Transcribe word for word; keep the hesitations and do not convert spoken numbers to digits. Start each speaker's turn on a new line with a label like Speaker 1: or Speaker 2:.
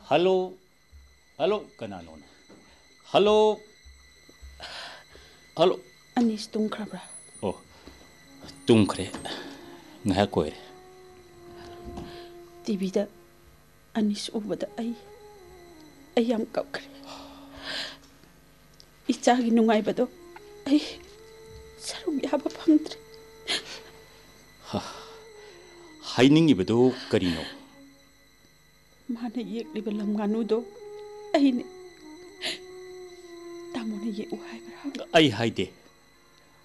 Speaker 1: Hello, hello, kanano na? Hello, hello.
Speaker 2: Anis tungkrabra.
Speaker 1: Oh, tungkre. Ngayon ko eh.
Speaker 2: T V da anis ubada ay ayam kapkre. Ichagi nungay ba do? Ay, sarong yaba pangtre.
Speaker 1: Hainingibado karino?
Speaker 2: Mana yekliba lamganudo ayne. Tamo na yeku haybra.
Speaker 1: Ay hayde.